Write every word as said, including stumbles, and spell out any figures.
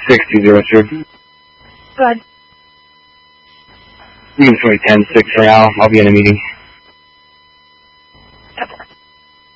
six two zero two. Good. You can twenty ten six for now. I'll be in a meeting.